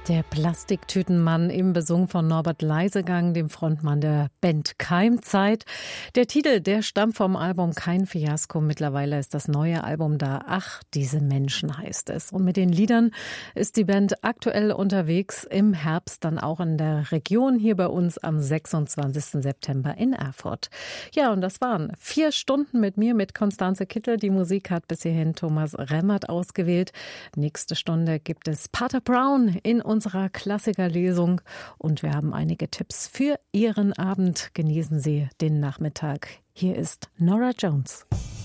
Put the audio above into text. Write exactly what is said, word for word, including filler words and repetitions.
Der Plastiktütenmann, eben besungen von Norbert Leisegang, dem Frontmann der Band Keimzeit. Der Titel, der stammt vom Album Kein Fiasko. Mittlerweile ist das neue Album da. Ach, diese Menschen heißt es. Und mit den Liedern ist die Band aktuell unterwegs. Im Herbst dann auch in der Region hier bei uns am sechsundzwanzigsten September in Erfurt. Ja, und das waren vier Stunden mit mir, mit Constanze Kittel. Die Musik hat bis hierhin Thomas Remmert ausgewählt. Nächste Stunde gibt es Pater Brown in unserer Klassikerlesung und wir haben einige Tipps für Ihren Abend. Genießen Sie den Nachmittag. Hier ist Norah Jones.